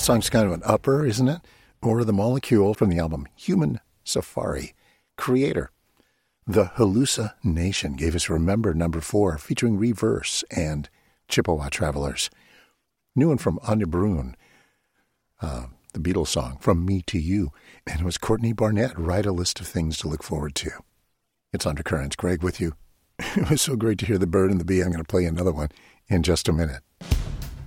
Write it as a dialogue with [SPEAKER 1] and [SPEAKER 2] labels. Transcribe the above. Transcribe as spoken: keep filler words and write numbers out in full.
[SPEAKER 1] song's kind of an upper, isn't it? Or The Molecule from the album Human Safari. Creator. The Hallucination gave us Remember Number Four, featuring Reverse and Chippewa Travelers. New one from Anya Brune, uh, the Beatles song, From Me to You. And it was Courtney Barnett, Write a List of Things to Look Forward to. It's Undercurrents. Greg with you. It was so great to hear the bird and the bee. I'm going to play another one in just a minute.